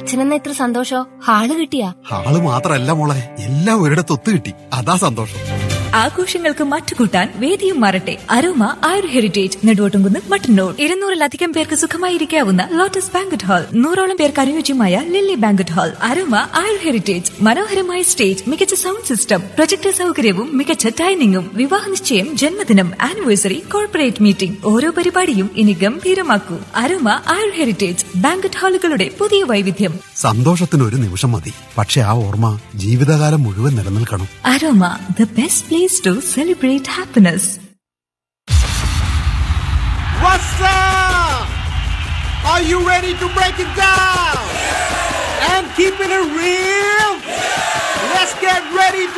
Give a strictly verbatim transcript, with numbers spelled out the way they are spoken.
അച്ഛനെന്ന ഇത്ര സന്തോഷോ? ഹാള് കിട്ടിയാ? ഹാള് മാത്രല്ല മോളെ, എല്ലാം ഒരിടത്ത് ഒത്തു കിട്ടി, അതാ സന്തോഷം. ആഘോഷങ്ങൾക്ക് മറ്റുകൂട്ടാൻ വേദിയും മാറട്ടെ. അരോമ ആയുർ ഹെറിറ്റേജ് നെടുവോട്ടുംകുന്ന് മട്ടന്നൂർ. ഇരുന്നൂറിലധികം പേർക്ക് സുഖമായിരിക്കാവുന്ന ലോട്ടസ് ബാങ്കറ്റ് ഹാൾ, നൂറോളം പേർക്ക് അനുയോജ്യമായ ലില്ലി ബാങ്കറ്റ് ഹാൾ. അരോമ ആയുർ ഹെറിറ്റേജ് മനോഹരമായ സ്റ്റേജ്, മികച്ച സൗണ്ട് സിസ്റ്റം, പ്രൊജക്ടർ സൗകര്യവും മികച്ച ഡൈനിങ്ങും. വിവാഹ നിശ്ചയം, ജന്മദിനം, ആനിവേഴ്സറി, കോർപ്പറേറ്റ് മീറ്റിംഗ്, ഓരോ പരിപാടിയും ഇനി ഗംഭീരമാക്കൂ. അരോമ ആയുർ ഹെറിറ്റേജ് ബാങ്കറ്റ് ഹാളുകളുടെ പുതിയ വൈവിധ്യം. സന്തോഷത്തിന് ഒരു നിമിഷം മതി, പക്ഷെ ആ ഓർമ്മ ജീവിതകാലം മുഴുവൻ നിലനിൽക്കണം. Aroma, the best place to celebrate happiness. What's up? Are you ready to break it down and keeping it real? Let's get ready to